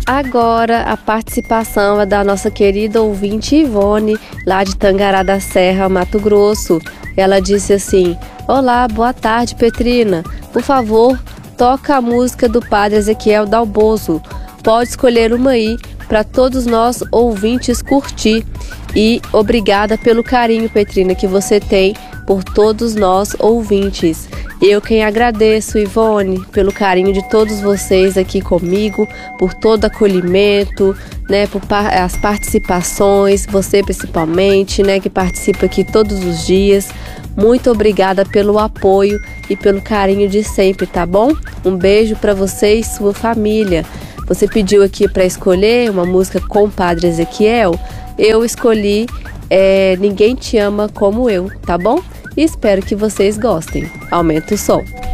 Agora a participação é da nossa querida ouvinte Ivone, lá de Tangará da Serra, Mato Grosso. Ela disse assim: olá, boa tarde, Petrina. Por favor, toca a música do Padre Ezequiel Dalbozo. Pode escolher uma aí para todos nós ouvintes curtir. E obrigada pelo carinho, Petrina, que você tem por todos nós ouvintes. Eu quem agradeço, Ivone, pelo carinho de todos vocês aqui comigo, por todo acolhimento, né, por as participações, você principalmente, né, que participa aqui todos os dias. Muito obrigada pelo apoio e pelo carinho de sempre, tá bom? Um beijo para você e sua família. Você pediu aqui para escolher uma música com o Padre Ezequiel. Eu escolhi Ninguém Te Ama Como Eu, tá bom? E espero que vocês gostem. Aumenta o som.